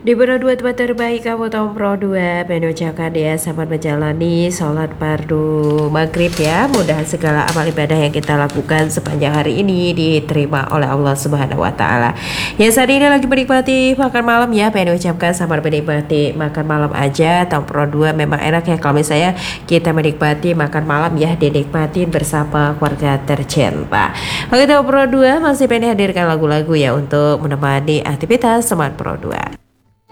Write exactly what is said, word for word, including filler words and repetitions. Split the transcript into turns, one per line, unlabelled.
Di Pro dua tempat terbaik kamu Tom Pro dua mengucapkan ya selamat menjalani sholat fardu maghrib ya. Mudahan segala amal ibadah yang kita lakukan sepanjang hari ini diterima oleh Allah Subhanahu Wa Taala. Ya saat ini lagi menikmati makan malam ya, pengen ucapkan selamat menikmati makan malam aja. Tom Pro dua memang enak ya kalau misalnya kita menikmati makan malam ya, dinikmatin bersama keluarga tercinta. Oke, Tom Pro dua masih pengen hadirkan lagu-lagu ya untuk menemani aktivitas Smart Pro dua.